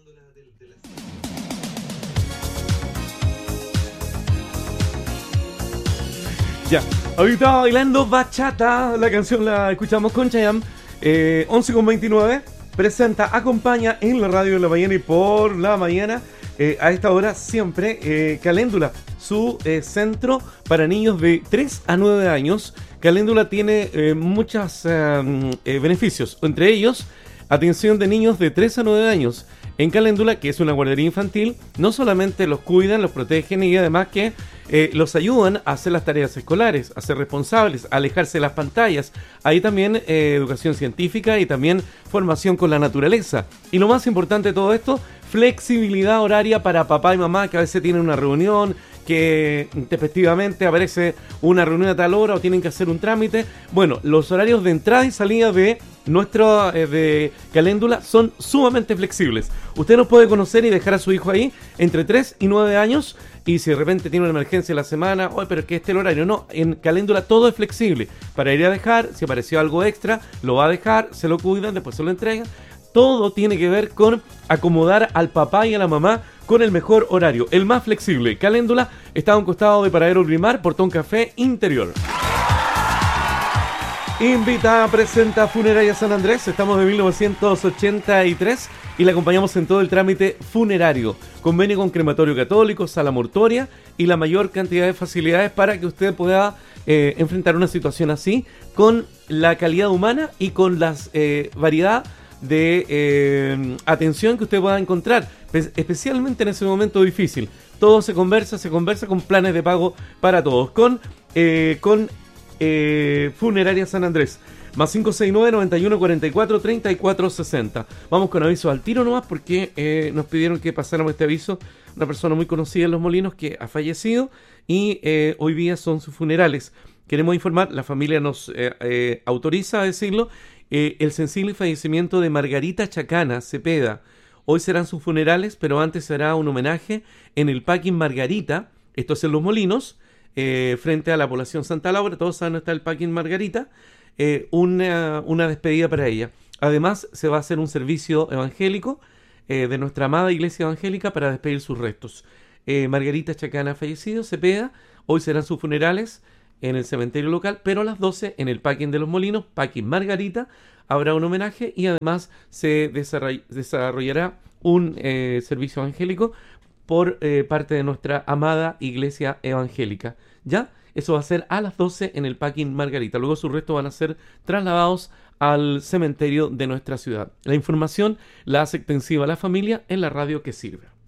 Ya, ahorita bailando bachata, la canción la escuchamos con Chayanne, 11:29, presenta, acompaña en la radio de la mañana y por la mañana, a esta hora siempre, Caléndula, su centro para niños de 3 a 9 años. Caléndula tiene muchos beneficios, entre ellos, atención de niños de 3 a 9 años. En Caléndula, que es una guardería infantil, no solamente los cuidan, los protegen y además que los ayudan a hacer las tareas escolares, a ser responsables, a alejarse de las pantallas. Hay también educación científica y también formación con la naturaleza. Y lo más importante de todo esto, flexibilidad horaria para papá y mamá que a veces tienen una reunión, que efectivamente aparece una reunión a tal hora o tienen que hacer un trámite. Bueno, los horarios de entrada y salida de nuestro de Caléndula son sumamente flexibles. Usted nos puede conocer y dejar a su hijo ahí entre 3 y 9 años. Y si de repente tiene una emergencia en la semana, oye, pero es que este es el horario. No, en Caléndula todo es flexible. Para ir a dejar, si apareció algo extra, lo va a dejar, se lo cuidan, después se lo entregan. Todo tiene que ver con acomodar al papá y a la mamá con el mejor horario, el más flexible. Caléndula está a un costado de Paradero Grimar, Portón Café Interior. Invita, presenta Funeraria San Andrés. Estamos de 1983 y la acompañamos en todo el trámite funerario. Convenio con Crematorio Católico, Sala Mortuoria y la mayor cantidad de facilidades para que usted pueda enfrentar una situación así con la calidad humana y con la variedad de atención que usted pueda encontrar, especialmente en ese momento difícil. Todo se conversa con planes de pago para todos. Con Funeraria San Andrés, más 569-9144-3460. Vamos con avisos al tiro nomás porque nos pidieron que pasáramos este aviso. Una persona muy conocida en Los Molinos que ha fallecido y hoy día son sus funerales. Queremos informar, la familia nos autoriza a decirlo, el sensible fallecimiento de Margarita Chacana Cepeda. Hoy serán sus funerales, pero antes será un homenaje en el Parking Margarita, esto es en Los Molinos, frente a la población Santa Laura. Todos saben dónde está el Parking Margarita. Una despedida para ella. Además se va a hacer un servicio evangélico de nuestra amada iglesia evangélica para despedir sus restos. Margarita Chacana fallecido, Cepeda. Hoy serán sus funerales en el cementerio local, pero a las 12 en el Parking de Los Molinos, Parking Margarita, habrá un homenaje y además se desarrollará un servicio evangélico por parte de nuestra amada iglesia evangélica. ¿Ya? Eso va a ser a las 12 en el Parking Margarita. Luego sus restos van a ser trasladados al cementerio de nuestra ciudad. La información la hace extensiva a la familia en la radio que sirve.